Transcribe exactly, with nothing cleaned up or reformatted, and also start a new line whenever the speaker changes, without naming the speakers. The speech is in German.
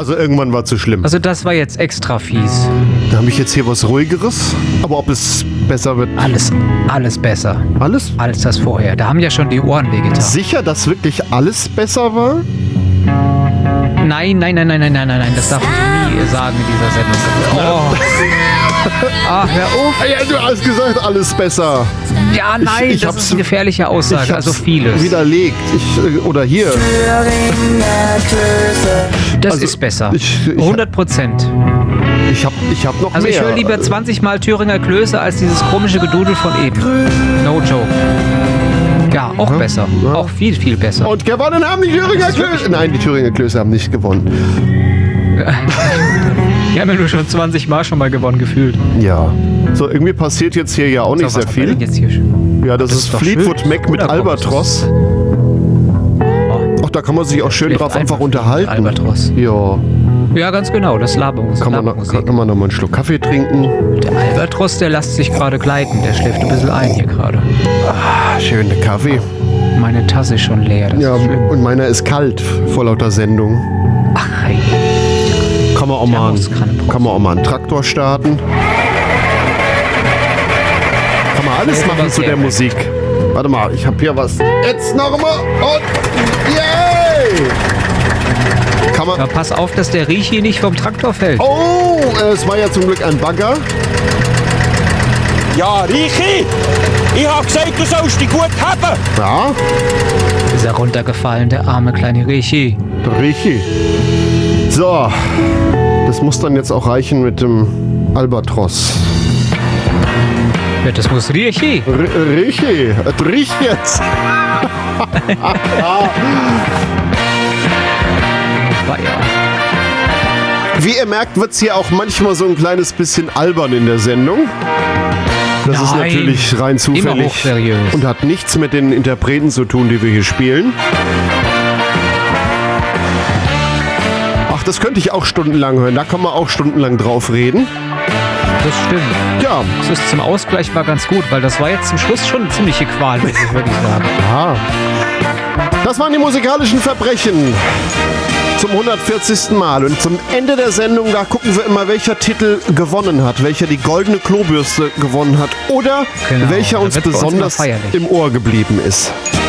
Also irgendwann war es zu schlimm.
Also das war jetzt extra fies.
Da habe ich jetzt hier was Ruhigeres. Aber ob es besser wird?
Alles, alles besser.
Alles?
Als das vorher. Da haben ja schon die Ohren wehgetan.
Sicher, dass wirklich alles besser war?
Nein, nein, nein, nein, nein, nein, nein, das darf ich nie sagen in dieser Sendung. Oh. Ah, hör auf.
Ja, du hast gesagt, alles besser.
Ja, nein,
ich, ich
das ist eine gefährliche Aussage.
Ich
Also vieles.
widerlegt. Ich, oder hier.
Das
Also,
ist besser.
ich- ich-
hundert Prozent.
Ich hab, ich hab noch
Also
mehr.
ich höre lieber zwanzig Mal Thüringer Klöße als dieses komische Gedudel von eben. No joke. Ja, auch besser.
Ja.
Auch viel, viel besser.
Und gewonnen haben die Thüringer Klöße. Nein, die Thüringer Klöße haben nicht gewonnen.
Die haben ja nur schon zwanzig Mal schon mal gewonnen gefühlt.
Ja. So, irgendwie passiert jetzt hier ja auch nicht
So,
sehr
was haben wir
viel.
denn jetzt hier schon?
Ja, das,
Das
ist
ist doch
Fleetwood
schön.
Mac mit
Da kommt
Albatros.
Oh,
Ach, da kann man sich auch schön
schläft
drauf einfach
einfach
unterhalten.
Albatros.
Ja.
ja, ganz genau, das Labermusik.
Kann man, noch, kann, kann man noch mal einen Schluck Kaffee trinken.
Der Albatros, der lässt sich gerade gleiten. Der schläft ein bisschen ein hier gerade.
Ah, schön, der Kaffee.
Meine Tasse ist schon leer. Das
Ja,
ist schlimm.
und meiner ist kalt vor lauter Sendung.
Ach, hey.
Kann man auch, mal,
Thermoskanne brauchst
kann man auch mal einen Traktor starten. Kann man alles
Ja,
machen
aber
zu
sehr
der
gut.
Musik. Warte mal, ich habe hier was. Jetzt nochmal und yay! Kann man...
Ja, pass auf, dass der Riechi nicht vom Traktor fällt.
Oh, es war ja zum Glück ein Bagger.
Ja, Richi, ich hab gesagt, du sollst dich gut haben.
Ja,
Ist er runtergefallen, der arme kleine Riechi.
der Richi. So, das muss dann jetzt auch reichen mit dem Albatros.
Ja, das muss Riechi.
R Richi, es riecht jetzt.
War ja.
Wie ihr merkt, wird es hier auch manchmal so ein kleines bisschen albern in der Sendung. Das ist
Nein,
natürlich rein
immer
zufällig
hochseriös.
und hat nichts mit den Interpreten zu tun, die wir hier spielen. Ach, das könnte ich auch stundenlang hören. Da kann man auch stundenlang drauf reden.
Das stimmt.
Ja,
Das ist zum Ausgleich war ganz gut, weil das war jetzt zum Schluss schon eine ziemliche Qual, muss ich wirklich sagen.
ja. Das waren die musikalischen Verbrechen zum hundertvierzigsten Mal. Und zum Ende der Sendung, da gucken wir immer, welcher Titel gewonnen hat, welcher die goldene Klobürste gewonnen hat oder
Genau,
welcher
da
uns
wird bei uns immer
besonders
feierlich.
im Ohr geblieben ist.